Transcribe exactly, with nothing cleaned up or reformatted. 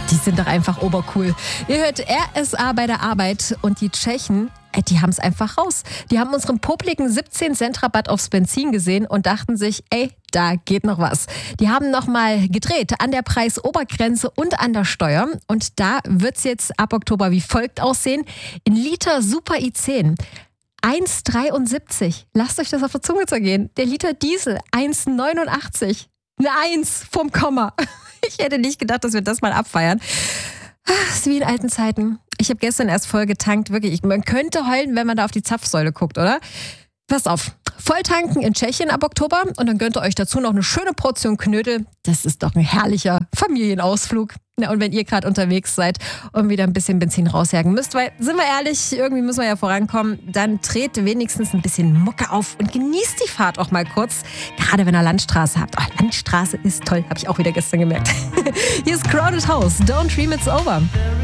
Die sind doch einfach obercool. Ihr hört R S A bei der Arbeit und die Tschechen, äh, die haben es einfach raus. Die haben unseren popligen siebzehn Cent Rabatt aufs Benzin gesehen und dachten sich, ey, da geht noch was. Die haben nochmal gedreht an der Preisobergrenze und an der Steuer. Und da wird es jetzt ab Oktober wie folgt aussehen. In Liter Super I zehn eins Komma dreiundsiebzig. Lasst euch das auf der Zunge zergehen. Der Liter Diesel eins Komma neunundachtzig. Eine Eins vom Komma. Ich hätte nicht gedacht, dass wir das mal abfeiern. Das ist wie in alten Zeiten. Ich habe gestern erst voll getankt. Wirklich, man könnte heulen, wenn man da auf die Zapfsäule guckt, oder? Passt auf. Volltanken in Tschechien ab Oktober und dann gönnt ihr euch dazu noch eine schöne Portion Knödel. Das ist doch ein herrlicher Familienausflug. Ja, und wenn ihr gerade unterwegs seid und wieder ein bisschen Benzin rausjagen müsst, weil, sind wir ehrlich, irgendwie müssen wir ja vorankommen, dann dreht wenigstens ein bisschen Mucke auf und genießt die Fahrt auch mal kurz. Gerade wenn ihr Landstraße habt. Oh, Landstraße ist toll, habe ich auch wieder gestern gemerkt. Hier ist Crowded House. Don't Dream It's Over.